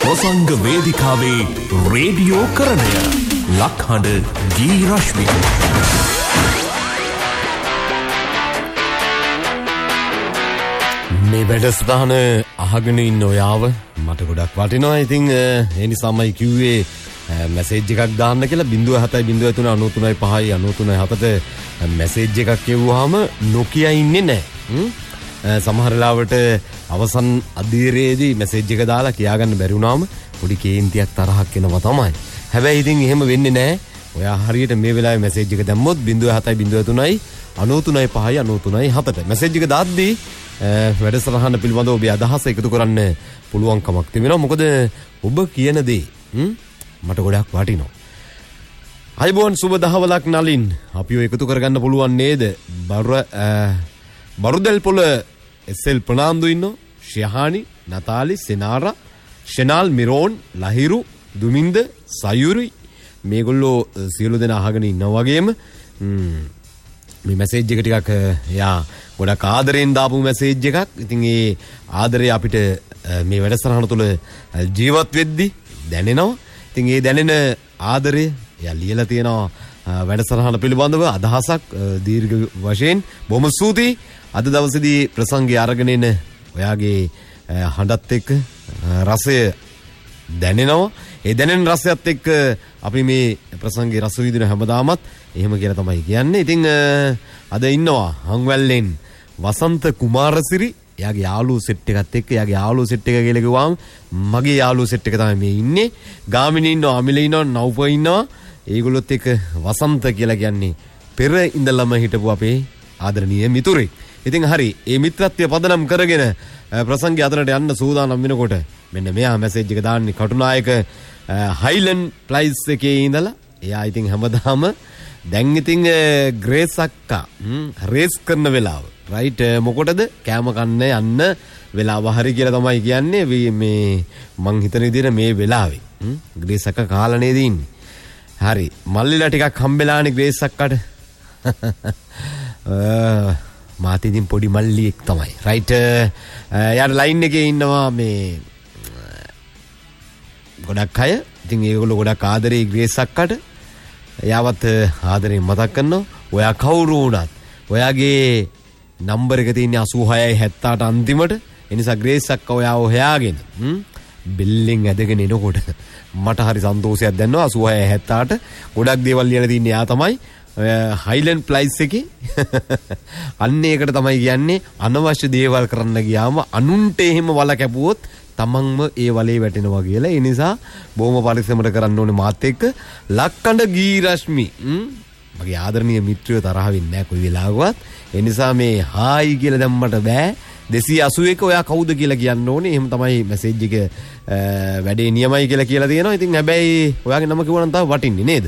රොසංග වේදිකාවේ radio කරණය ලක්හඬ ගී රශ්මි. මේ වැඩසටහන අහගෙන ඉන්න ඔයාව මට ගොඩක් වටිනවා. ඉතින් ඒ නිසාමයි කිව්වේ මැසේජ් එකක් දාන්න කියලා 0703 93 5 93 7ට මැසේජ් එකක් කියවුවාම නොකිය ඉන්නේ නැහැ. සමහර වෙලාවට අවසන් අධීරයේදී මැසේජ් එක දාලා කියාගන්න බැරි වුණාම පොඩි කේන්තියක් තරහක් එනවා තමයි. හැබැයි ඉතින් එහෙම වෙන්නේ නැහැ. ඔයා හරියට මේ වෙලාවේ මැසේජ් එක දැම්මොත් 0703 93 5 93 7ට මැසේජ් එක දාද්දී වැඩසටහන පිළිබඳව ඔබේ අදහස එකතු කරන්න පුළුවන් කමක් තිබෙනවා. මොකද ඔබ කියන දේ මට ගොඩක් වටිනවා. අයිබෝන් සුබ දහවලක් නලින් අපිව එකතු කරගන්න පුළුවන් නේද? බරුදල් පොළ එස්.එල්. ප්‍රනාන්දු ඉන්නෝ, ශයහානි, නතාලි, සෙනාරා, ෂෙනල්, මිරෝන්, ලහිරු, දුමින්ද, සයුරි මේගොල්ලෝ සියලු දෙනා අහගෙන ඉන්නා වගේම මේ මැසේජ් එක ටිකක් යා ගොඩක් ආදරෙන් දාපු මැසේජ් එකක්. ඉතින් ඒ ආදරය අපිට මේ වැඩසටහන තුළ ජීවත් වෙද්දී දැනෙනවා. ඉතින් ඒ දැනෙන ආදරය යා ලියලා තියෙනවා වැඩසටහන පිළිබඳව අදහසක් දීර්ඝ වශයෙන්. බොහොම ස්තුතියි. අද දවසේදී ප්‍රසංගය අරගෙන එන ඔයාගේ හඬත් එක්ක රසය දැනෙනවා. ඒ දැනෙන රසයත් එක්ක අපි මේ ප්‍රසංගේ රස විඳින හැමදාමත් එහෙම කියලා තමයි කියන්නේ. ඉතින් අද ඉන්නවා හංවැල්ලෙන් වසන්ත කුමාරසිරි. එයාගේ යාළුවෝ සෙට් එකත් එක්ක එයාගේ යාළුවෝ සෙට් එක කියලා කිව්වම මගේ යාළුවෝ සෙට් එක තමයි මේ ඉන්නේ. ගාමිණී ඉන්නවා, අමිලේ ඉන්නවා, නව්ප ඉන්නවා. ඒගොල්ලොත් එක්ක වසන්ත කියලා කියන්නේ පෙර ඉඳලම හිටපු අපේ ආදරණීය මිතුරෙක්. ඉතින් හරි, මේ මිත්‍රත්වය පදනම් කරගෙන ප්‍රසංගය අතරට යන්න සූදානම් වෙනකොට මෙන්න මෙයා මැසේජ් එක දාන්නේ කටුනායක හයිලන්ඩ් ප්ලයිස් එකේ ඉඳලා. එයා ඉතින් හැමදාම දැන් ඉතින් ග්‍රේස් අක්කා රේස් කරන වෙලාව රයිට් මොකටද කෑම කන්න යන්න වෙලාව හරි කියලා තමයි කියන්නේ. මේ මං හිතන විදිහට මේ වෙලාවේ ග්‍රේස් අක්කා කාලා නේද ඉන්නේ. හරි, මල්ලිලා ටිකක් හම්බෙලානේ ග්‍රේස් අක්කට. මාත් ඉතින් පොඩි මල්ලියෙක් තමයි. රයිට්, යාර ලයින් එකේ ඉන්නවා මේ ගොඩක් අය. ඉතින් ඒගොල්ලෝ ගොඩක් ආදරේ ග්‍රේස් අක්කට. එයාවත් ආදරෙන් මතක් කරනවා. ඔයා කවුරු වුණත් ඔයාගේ නම්බර් එක තියෙන්නේ 86 78 අන්තිමට. ඒ නිසා ග්‍රේස් අක්කා ඔයාව හොයාගෙන බිල්ලින් ඇදගෙන එනකොට මට හරි සන්තෝෂයක් දැනෙනවා. 86 78 ගොඩක් දේවල් ලියලා තින්නේ එයා තමයි. හයිලන්ඩ් ප්ලයිස් එකේ අන්න ඒකට තමයි කියන්නේ අනවශ්‍ය දේවල් කරන්න ගියාම අනුන්ට එහෙම වල කැපුවොත් තමන්ම ඒ වලේ වැටෙනවා කියලා. ඒ නිසා බොහොම පරිස්සමට කරන්න ඕනේ මාත් එක්ක. ලක්කඬ ගී රශ්මි මගේ ආදරණීය මිත්‍රයෝ තරහ වෙන්නේ නැහැ කොයි වෙලාවකවත්. ඒ නිසා මේ හායි කියලා දැම්මට බෑ. 281 ඔයා කවුද කියලා කියන්න ඕනේ. එහෙම තමයි මැසේජ් එක වැඩේ නියමයි කියලා තියෙනවා. ඉතින් හැබැයි ඔයාගේ නම කිව්වනම් තව වටින්නේ නේද?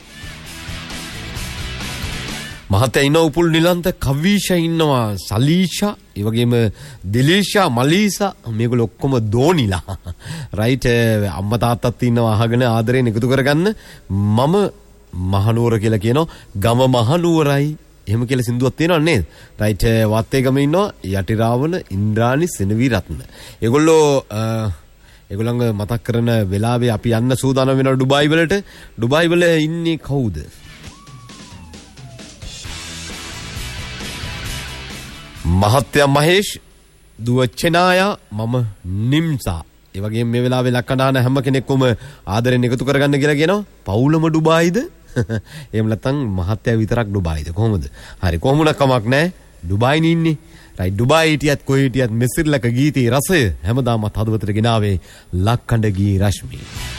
මහත්තයා ඉන්නවා උපුල් නිලන්ත, කවීෂා ඉන්නවා, සලීෂා, ඒ වගේම දිලීෂා, මලීසා මේගොල්ලෝ ඔක්කොම දෝනිලා. රයිට්, අම්මා තාත්තත් ඉන්නවා අහගෙන ආදරෙන් එකතු කරගන්න. මම මහනුවර කියලා කියනවා. ගම මහනුවරයි එහෙම කියලා සින්දුවක් තියෙනව නේද? රයිට්, වත්තේගම ඉන්නවා යටිරාවන, ඉන්ද්‍රානි, සෙනවි රත්න. ඒගොල්ලන්ව මතක් කරන වෙලාවේ අපි යන්න සූදානම් වෙනවා ඩුබායි වලට. ඩුබායි වල ඉන්නේ කවුද? මහත්තයා මහේෂ්, දුව චෙනායා, මම නිම්සා. ඒ වගේම මේ වෙලාවේ ලක්කඩාන හැම කෙනෙක්වම ආදරෙන් එකතු කරගන්න කියලා කියනවා. පවුලම ඩුබායිද? එහෙම නැත්නම් මහත්තයා විතරක් ඩුබායිද? කොහොමද? හරි, කොහොමුණක් කමක් නැහැ. ඩුබායිනේ ඉන්නේ. රයිට්, ඩුබායි හිටියත් කොහේ හිටියත් මෙසිරලක ගීතේ රසය හැමදාමත් හදවතට ගෙනාවේ ලක්කඬ ගී රශ්මි.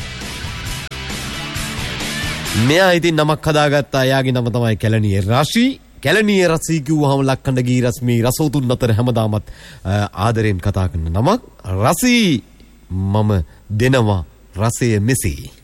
මෙයා ඉතින් නමක් හදාගත්තා. එයාගේ නම තමයි කැලණිය රශි. කැලණිය රසී කිව්වහම ලක්කඬ ගී රශ්මි රසෝතුන් අතර හැමදාමත් ආදරෙන් කතා කරන නමක්. රසී මම දෙනවා රසය මෙසේ.